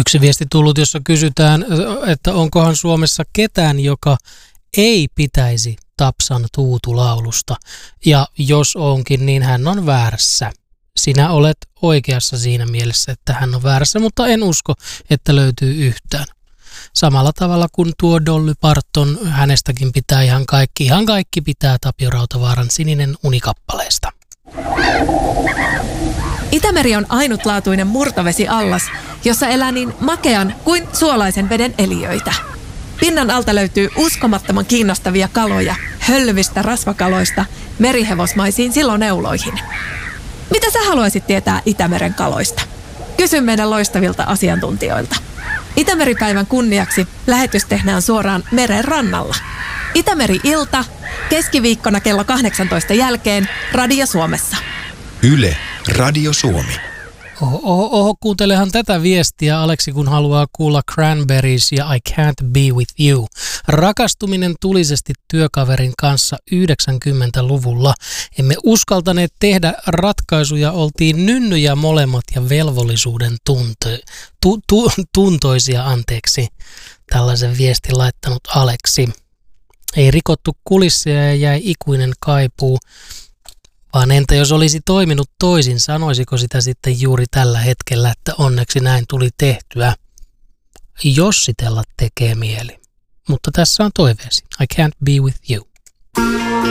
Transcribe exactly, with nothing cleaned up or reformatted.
Yksi viesti tullut, jossa kysytään, että onkohan Suomessa ketään, joka ei pitäisi Tapsan Tuutu-laulusta. Ja jos onkin, niin hän on väärässä. Sinä olet oikeassa siinä mielessä, että hän on väärässä, mutta en usko, että löytyy yhtään. Samalla tavalla kuin tuo Dolly Parton, hänestäkin pitää ihan kaikki, ihan kaikki pitää Tapio Rautavaaran Sininen uni-kappaleesta. Itämeri on ainutlaatuinen murtovesiallas, jossa elää niin makean kuin suolaisen veden eliöitä. Pinnan alta löytyy uskomattoman kiinnostavia kaloja, hölvistä rasvakaloista merihevosmaisiin siloneuloihin. Mitä sä haluaisit tietää Itämeren kaloista? Kysy meidän loistavilta asiantuntijoilta. Itämeripäivän kunniaksi lähetys tehdään suoraan meren rannalla. Itämeri-ilta, keskiviikkona kello kahdeksantoista jälkeen, Radio Suomessa. Yle, Radio Suomi. Oho, oho, oho, kuuntelehan tätä viestiä, Aleksi, kun haluaa kuulla Cranberries ja I Can't Be With You. Rakastuminen tulisesti työkaverin kanssa yhdeksänkymmentäluvulla. Emme uskaltaneet tehdä ratkaisuja, oltiin nynnyjä molemmat ja velvollisuuden tunto, tu, tu, tuntoisia, anteeksi. Tällaisen viestin laittanut Aleksi. Ei rikottu kulisseja ja jäi ikuinen kaipuu. Vaan entä jos olisi toiminut toisin, sanoisiko sitä sitten juuri tällä hetkellä, että onneksi näin tuli tehtyä? Jossitella tekee mieli. Mutta tässä on toiveesi. I can't be with you.